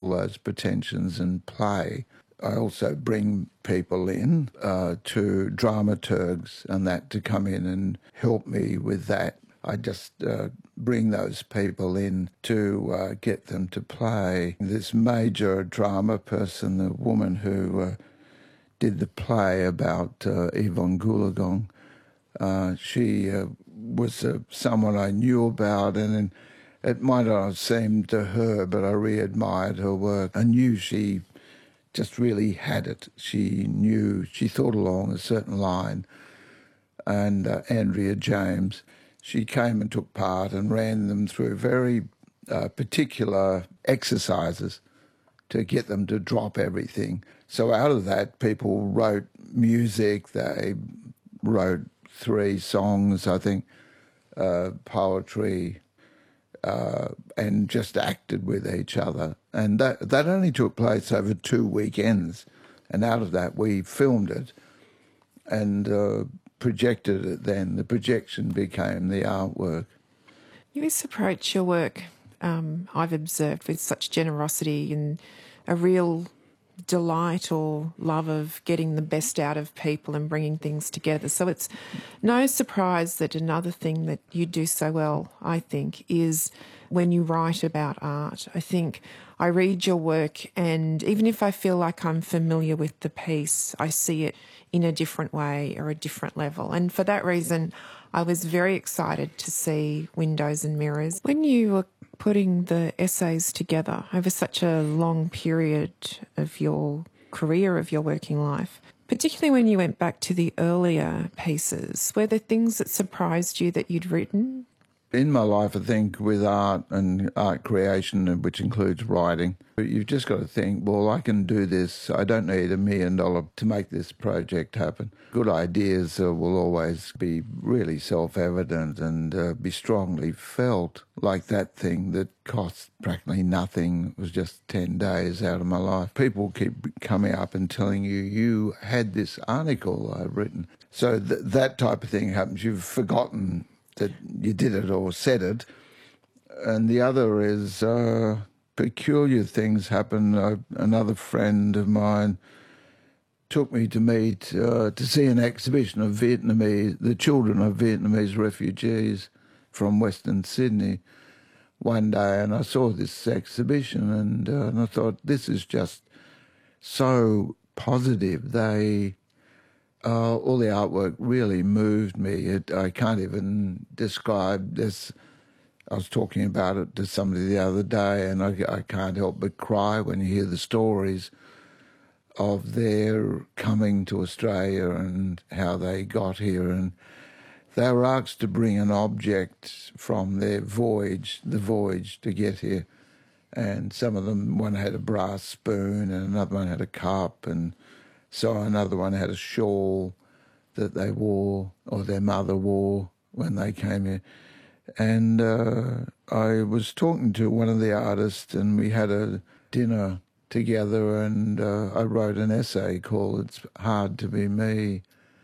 those pretensions and play. I also bring people in to dramaturgs and that to come in and help me with that. I just bring those people in to get them to play. This major drama person, the woman who did the play about Yvonne Goolagong, she was someone I knew about, and it might not have seemed to her, but I re-admired her work. I knew she just really had it. She knew, she thought along a certain line. And Andrea James, she came and took part and ran them through very particular exercises to get them to drop everything. So out of that, people wrote music. They wrote 3 songs, I think, poetry, and just acted with each other. And that only took place over 2 weekends. And out of that, we filmed it and projected it then. The projection became the artwork. You always approach your work, I've observed, with such generosity and a real delight or love of getting the best out of people and bringing things together. So it's no surprise that another thing that you do so well, I think, is when you write about art. I think I read your work, and even if I feel like I'm familiar with the piece, I see it in a different way or a different level. And for that reason, I was very excited to see Windows and Mirrors. When you were putting the essays together over such a long period of your career, of your working life, particularly when you went back to the earlier pieces, were there things that surprised you that you'd written? In my life, I think, with art and art creation, which includes writing, you've just got to think, well, I can do this. I don't need $1 million to make this project happen. Good ideas will always be really self-evident and be strongly felt, like that thing that cost practically nothing. It was just 10 days out of my life. People keep coming up and telling you, you had this article I've written. So that type of thing happens. You've forgotten that you did it or said it. And the other is peculiar things happen. Another friend of mine took me to see an exhibition of the children of Vietnamese refugees from Western Sydney one day, and I saw this exhibition and I thought, this is just so positive. All the artwork really moved me. I can't even describe this. I was talking about it to somebody the other day, and I can't help but cry when you hear the stories of their coming to Australia and how they got here. And they were asked to bring an object from their voyage, the voyage to get here. And some of them, one had a brass spoon and another one had a cup, and so another one had a shawl that they wore, or their mother wore when they came here. And I was talking to one of the artists, and we had a dinner together, and I wrote an essay called It's Hard to Be Me.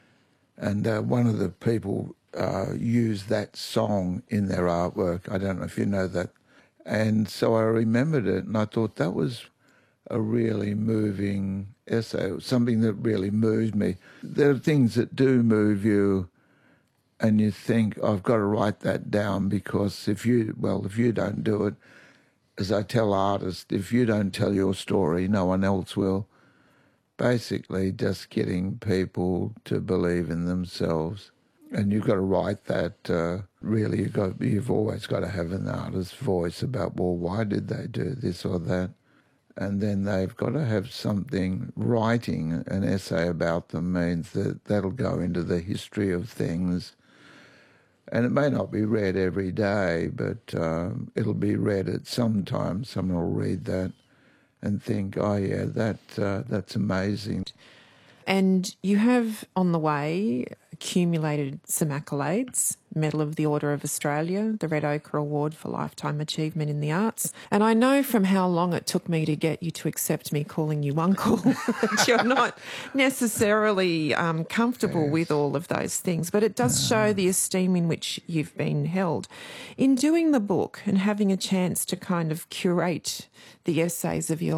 And one of the people used that song in their artwork. I don't know if you know that. And so I remembered it, and I thought that was a really moving essay, something that really moved me. There are things that do move you, and you think, I've got to write that down, because if you don't do it, as I tell artists, if you don't tell your story, no one else will. Basically, just getting people to believe in themselves. And you've got to write that, really, you've always got to have an artist's voice about, well, why did they do this or that? And then they've got to have something. Writing an essay about them means that that'll go into the history of things. And it may not be read every day, but it'll be read at some time. Someone will read that and think, oh, yeah, that's amazing. And you have, on the way, accumulated some accolades, Medal of the Order of Australia, the Red Ochre Award for Lifetime Achievement in the Arts. And I know from how long it took me to get you to accept me calling you uncle that you're not necessarily comfortable with all of those things, but it does show the esteem in which you've been held. In doing the book and having a chance to kind of curate the essays of your